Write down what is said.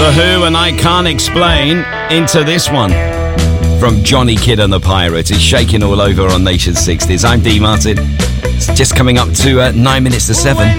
The Who and I Can't Explain into this one from Johnny Kidd and the Pirates. It's shaking all over on Nation 60s. I'm Dee Martin. It's just coming up to 9 minutes to 7.